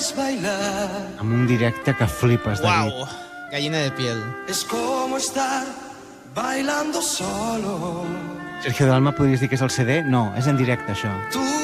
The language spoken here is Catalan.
es bailar. Amb un directe que flipes, David. Uau, gallina de piel. Es como estar bailando solo. Sergio Dalma podries dir que és el CD? No, és en directe, això. Tú